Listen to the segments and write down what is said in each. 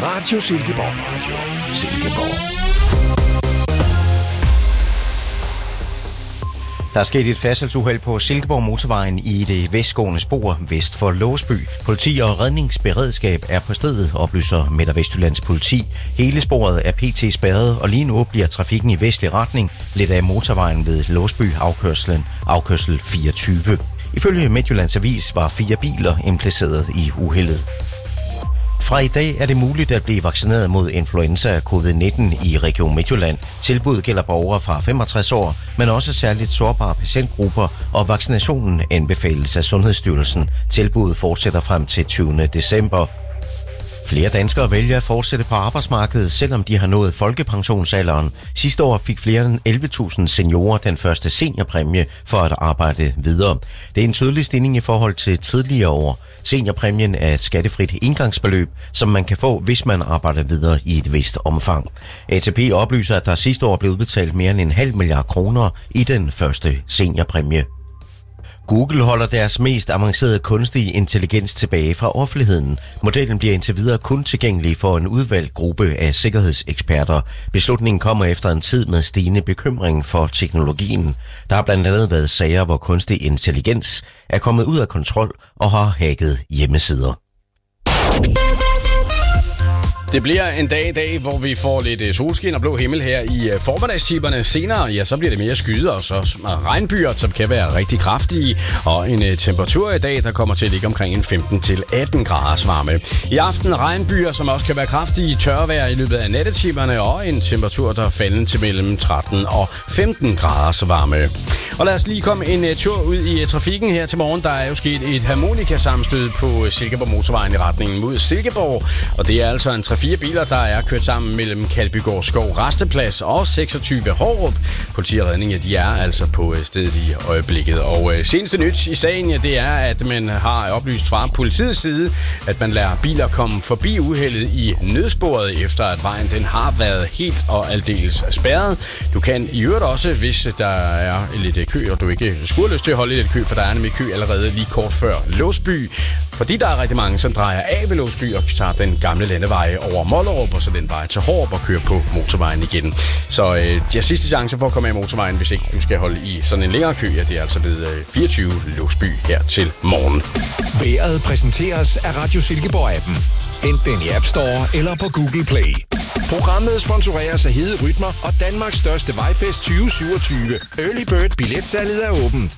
Radio Silkeborg. Radio Silkeborg. Der er sket et færdselsuheld på Silkeborg Motorvejen i det vestgående spor vest for Låsby. Politi og redningsberedskab er på stedet, oplyser Midt- og Vestjyllands politi. Hele sporet er pt. Spærret, og lige nu bliver trafikken i vestlig retning lidt af motorvejen ved Låsby afkørsel 24. Ifølge Midtjyllands Avis var 4 biler impliceret i uheldet. Fra i dag er det muligt at blive vaccineret mod influenza og covid-19 i Region Midtjylland. Tilbuddet gælder borgere fra 65 år, men også særligt sårbare patientgrupper, og vaccinationen anbefales af Sundhedsstyrelsen. Tilbuddet fortsætter frem til 20. december. Flere danskere vælger at fortsætte på arbejdsmarkedet, selvom de har nået folkepensionsalderen. Sidste år fik flere end 11.000 seniorer den første seniorpræmie for at arbejde videre. Det er en tydelig stigning i forhold til tidligere år. Seniorpræmien er et skattefrit indgangsbeløb, som man kan få, hvis man arbejder videre i et vist omfang. ATP oplyser, at der sidste år blev udbetalt mere end 0,5 milliard kroner i den første seniorpræmie. Google holder deres mest avancerede kunstige intelligens tilbage fra offentligheden. Modellen bliver indtil videre kun tilgængelig for en udvalgt gruppe af sikkerhedseksperter. Beslutningen kommer efter en tid med stigende bekymring for teknologien. Der har blandt andet været sager, hvor kunstig intelligens er kommet ud af kontrol og har hacket hjemmesider. Det bliver en dag i dag, hvor vi får lidt solskin og blå himmel her i formiddagstimerne. Senere, ja, så bliver det mere skyder og så regnbyer, som kan være rigtig kraftige. Og en temperatur i dag, der kommer til at ligge omkring en 15-18 graders varme. I aften regnbyer, som også kan være kraftige, tørvejr i løbet af nattetimerne. Og en temperatur, der falder til mellem 13 og 15 graders varme. Og lad os lige komme en tur ud i trafikken her til morgen. Der er jo sket et harmonikasammenstød på Silkeborg Motorvejen i retningen mod Silkeborg. Og det er altså en 4 biler, der er kørt sammen mellem Kalbygård Skov Resteplads og 26 Hårup. Politi og redning, ja, de er altså på stedet i øjeblikket. Og seneste nyt i sagen, ja, det er, at man har oplyst fra politiets side, at man lader biler komme forbi uheldet i nødsporet, efter at vejen den har været helt og aldeles spærret. Du kan i øvrigt også, hvis der er lidt kø, og du ikke skulle have lyst til at holde lidt kø, for der er nemlig kø allerede lige kort før Låsby. Fordi der er rigtig mange, som drejer af ved Låsby og tager den gamle landevej over Mollerup, og så den vej til Hårup og kører på motorvejen igen. Så sidste chance for at komme af motorvejen, hvis ikke du skal holde i sådan en længere kø, ja, det er altså ved 24 Låsby her til morgen. Vejret præsenteres af Radio Silkeborg-appen. Hent den i App Store eller på Google Play. Programmet sponsoreres af Hede Rytmer og Danmarks største vejfest 2027. Early Bird billetsalget er åbent.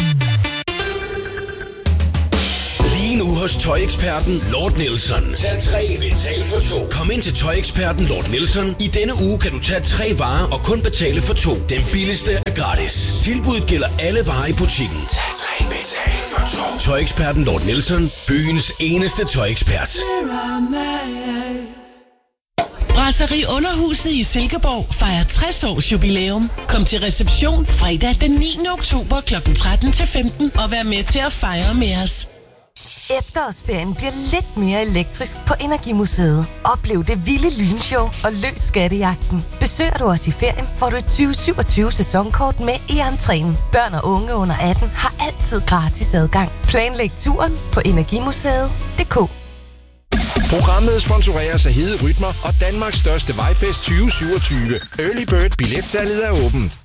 Lige nu hos tøjeksperten Lord Nielsen. Tag 3, betal for 2. Kom ind til tøjeksperten Lord Nielsen. I denne uge kan du tage 3 varer og kun betale for 2. Den billigste er gratis. Tilbuddet gælder alle varer i butikken. Tag 3, betal for 2. Tøjeksperten Lord Nielsen. Byens eneste tøjekspert. Brasserie Underhuset i Silkeborg fejrer 60 års jubilæum. Kom til reception fredag den 9. oktober kl. 13 til 15 og vær med til at fejre med os. Efterårsferien bliver lidt mere elektrisk på Energimuseet. Oplev det vilde lynshow og løs skattejagten. Besøger du os i ferien, får du et 2027 sæsonkort med i entréen. Børn og unge under 18 har altid gratis adgang. Planlæg turen på energimuseet.dk. Programmet sponsoreres af Hede Rytmer og Danmarks største vejfest 2027. Early Bird billetsalget er åbent.